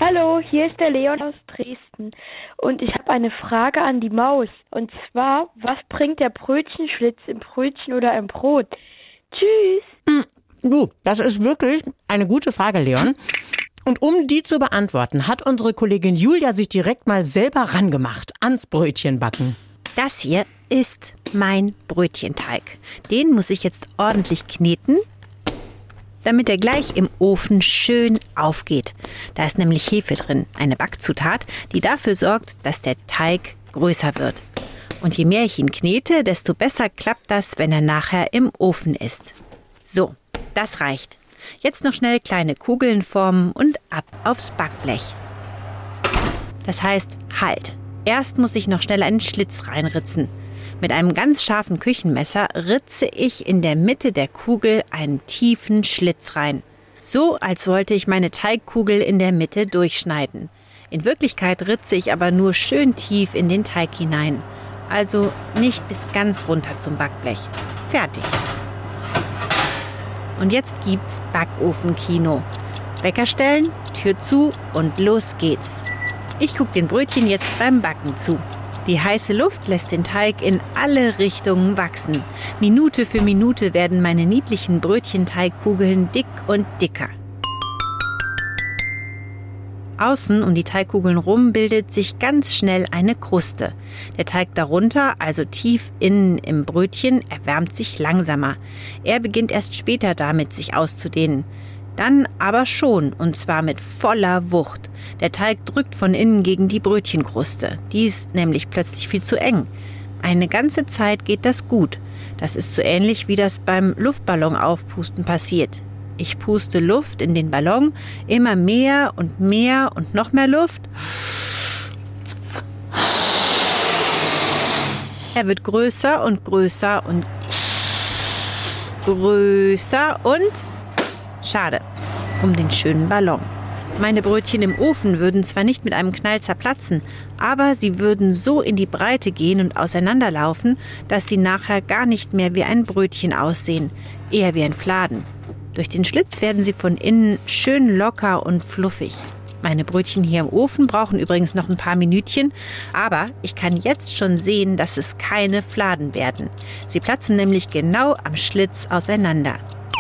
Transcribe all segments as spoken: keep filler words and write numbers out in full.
Hallo, hier ist der Leon aus Dresden und ich habe eine Frage an die Maus. Und zwar, was bringt der Brötchenschlitz im Brötchen oder im Brot? Tschüss. Mm, du, das ist wirklich eine gute Frage, Leon. Und um die zu beantworten, hat unsere Kollegin Julia sich direkt mal selber rangemacht ans Brötchenbacken. Das hier ist mein Brötchenteig. Den muss ich jetzt ordentlich kneten, damit er gleich im Ofen schön aufgeht. Da ist nämlich Hefe drin, eine Backzutat, die dafür sorgt, dass der Teig größer wird. Und je mehr ich ihn knete, desto besser klappt das, wenn er nachher im Ofen ist. So, das reicht. Jetzt noch schnell kleine Kugeln formen und ab aufs Backblech. Das heißt, halt. Erst muss ich noch schnell einen Schlitz reinritzen. Mit einem ganz scharfen Küchenmesser ritze ich in der Mitte der Kugel einen tiefen Schlitz rein. So, als wollte ich meine Teigkugel in der Mitte durchschneiden. In Wirklichkeit ritze ich aber nur schön tief in den Teig hinein. Also nicht bis ganz runter zum Backblech. Fertig. Und jetzt gibt's Backofenkino. Wecker stellen, Tür zu und los geht's. Ich gucke den Brötchen jetzt beim Backen zu. Die heiße Luft lässt den Teig in alle Richtungen wachsen. Minute für Minute werden meine niedlichen Brötchenteigkugeln dick und dicker. Außen um die Teigkugeln rum bildet sich ganz schnell eine Kruste. Der Teig darunter, also tief innen im Brötchen, erwärmt sich langsamer. Er beginnt erst später damit, sich auszudehnen. Dann aber schon, und zwar mit voller Wucht. Der Teig drückt von innen gegen die Brötchenkruste. Die ist nämlich plötzlich viel zu eng. Eine ganze Zeit geht das gut. Das ist so ähnlich, wie das beim Luftballon aufpusten passiert. Ich puste Luft in den Ballon, immer mehr und mehr und noch mehr Luft. Er wird größer und größer und größer und... Schade, um den schönen Ballon. Meine Brötchen im Ofen würden zwar nicht mit einem Knall zerplatzen, aber sie würden so in die Breite gehen und auseinanderlaufen, dass sie nachher gar nicht mehr wie ein Brötchen aussehen, eher wie ein Fladen. Durch den Schlitz werden sie von innen schön locker und fluffig. Meine Brötchen hier im Ofen brauchen übrigens noch ein paar Minütchen, aber ich kann jetzt schon sehen, dass es keine Fladen werden. Sie platzen nämlich genau am Schlitz auseinander.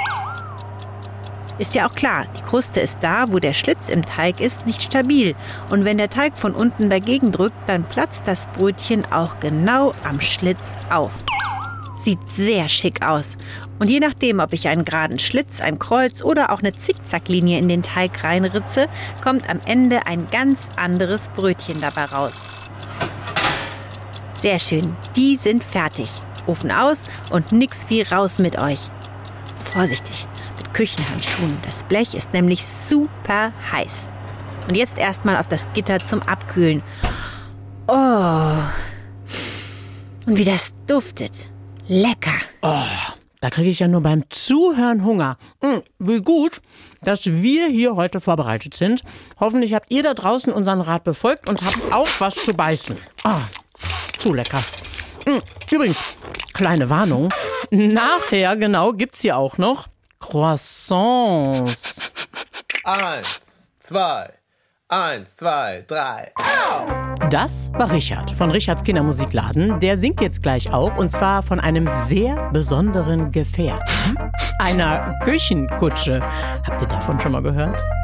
Ist ja auch klar, die Kruste ist da, wo der Schlitz im Teig ist, nicht stabil. Und wenn der Teig von unten dagegen drückt, dann platzt das Brötchen auch genau am Schlitz auf. Sieht sehr schick aus. Und je nachdem, ob ich einen geraden Schlitz, ein Kreuz oder auch eine Zickzacklinie in den Teig reinritze, kommt am Ende ein ganz anderes Brötchen dabei raus. Sehr schön, die sind fertig. Ofen aus und nix wie raus mit euch. Vorsichtig. Küchenhandschuhen. Das Blech ist nämlich super heiß. Und jetzt erstmal auf das Gitter zum Abkühlen. Oh. Und wie das duftet. Lecker. Oh, da kriege ich ja nur beim Zuhören Hunger. Hm, wie gut, dass wir hier heute vorbereitet sind. Hoffentlich habt ihr da draußen unseren Rat befolgt und habt auch was zu beißen. Ah, zu lecker. Hm, übrigens, kleine Warnung. Nachher, genau, gibt's hier auch noch Croissants. Eins, zwei, eins, zwei, drei. Au! Das war Richard von Richards Kindermusikladen. Der singt jetzt gleich auch, und zwar von einem sehr besonderen Gefährt. Einer Küchenkutsche. Habt ihr davon schon mal gehört?